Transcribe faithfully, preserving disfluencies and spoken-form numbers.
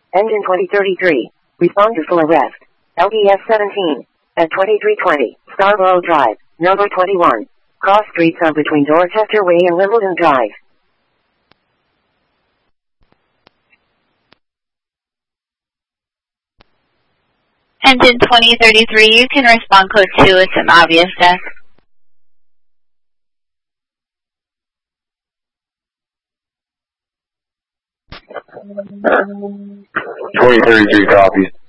Engine twenty thirty-three. Respond to full arrest. L D S seventeen. At twenty-three twenty. Scarborough Drive. Number twenty-one. Cross streets are between Dorchester Way and Wimbledon Drive. Engine twenty thirty-three, you can respond code two with some obvious death. twenty thirty-three copies.